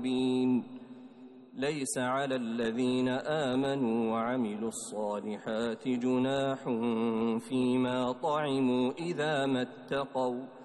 مبين. ليس على الذين آمنوا وعملوا الصالحات جناح فيما طعموا إذا ما اتقوا